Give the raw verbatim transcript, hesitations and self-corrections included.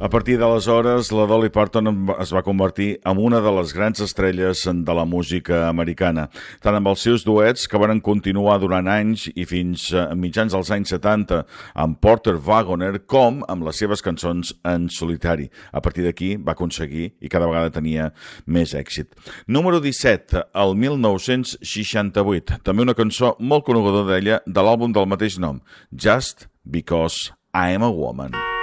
A partir d'aleshores, la Dolly Parton es va convertir en una de les grans estrelles de la música americana, tant amb els seus duets, que van continuar durant anys i fins a mitjans dels anys setanta amb Porter Wagoner, com amb les seves cançons en solitari. A partir d'aquí va aconseguir i cada vegada tenia més èxit. Número disset, el mil nou-cents seixanta-vuit, també una cançó molt coneguda d'ella de l'àlbum del mateix nom, Just Because I'm a Woman.